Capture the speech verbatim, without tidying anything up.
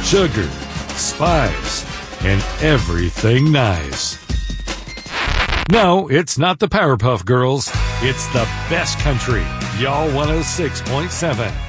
sugar, spice, and everything nice. No, it's not the Powerpuff Girls. It's the best country. Y'all one oh six point seven.